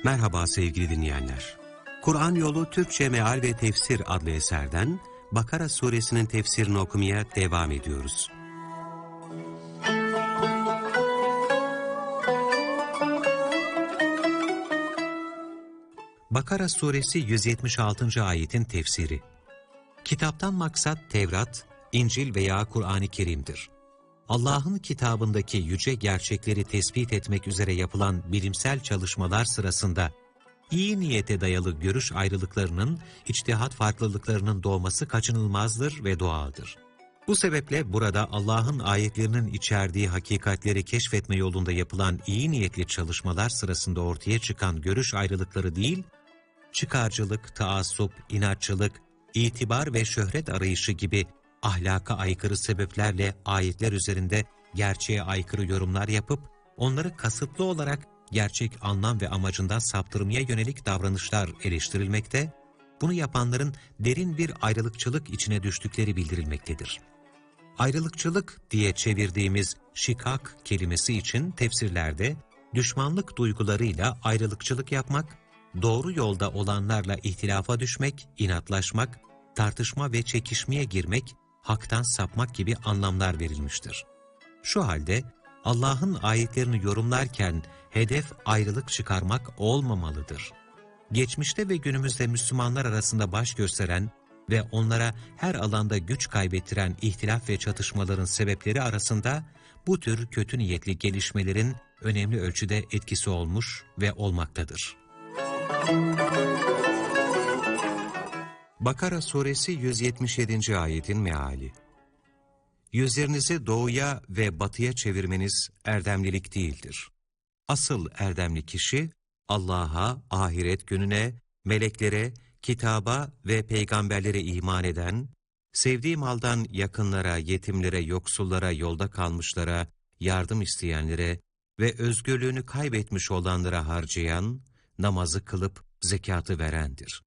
Merhaba sevgili dinleyenler. Kur'an Yolu Türkçe Meal ve Tefsir adlı eserden Bakara suresinin tefsirini okumaya devam ediyoruz. Bakara suresi 176. ayetin tefsiri. Kitaptan maksat Tevrat, İncil veya Kur'an-ı Kerim'dir. Allah'ın kitabındaki yüce gerçekleri tespit etmek üzere yapılan bilimsel çalışmalar sırasında iyi niyete dayalı görüş ayrılıklarının, içtihat farklılıklarının doğması kaçınılmazdır ve doğaldır. Bu sebeple burada Allah'ın ayetlerinin içerdiği hakikatleri keşfetme yolunda yapılan iyi niyetli çalışmalar sırasında ortaya çıkan görüş ayrılıkları değil, çıkarcılık, taassup, inatçılık, itibar ve şöhret arayışı gibi ahlaka aykırı sebeplerle ayetler üzerinde gerçeğe aykırı yorumlar yapıp, onları kasıtlı olarak gerçek anlam ve amacından saptırmaya yönelik davranışlar eleştirilmekte, bunu yapanların derin bir ayrılıkçılık içine düştükleri bildirilmektedir. Ayrılıkçılık diye çevirdiğimiz şikak kelimesi için tefsirlerde düşmanlık duygularıyla ayrılıkçılık yapmak, doğru yolda olanlarla ihtilafa düşmek, inatlaşmak, tartışma ve çekişmeye girmek, haktan sapmak gibi anlamlar verilmiştir. Şu halde Allah'ın ayetlerini yorumlarken hedef ayrılık çıkarmak olmamalıdır. Geçmişte ve günümüzde Müslümanlar arasında baş gösteren ve onlara her alanda güç kaybettiren ihtilaf ve çatışmaların sebepleri arasında bu tür kötü niyetli gelişmelerin önemli ölçüde etkisi olmuş ve olmaktadır. Bakara suresi 177. ayetin meali. Yüzlerinizi doğuya ve batıya çevirmeniz erdemlilik değildir. Asıl erdemli kişi Allah'a, ahiret gününe, meleklere, kitaba ve peygamberlere iman eden, sevdiği maldan yakınlara, yetimlere, yoksullara, yolda kalmışlara, yardım isteyenlere ve özgürlüğünü kaybetmiş olanlara harcayan, namazı kılıp zekatı verendir.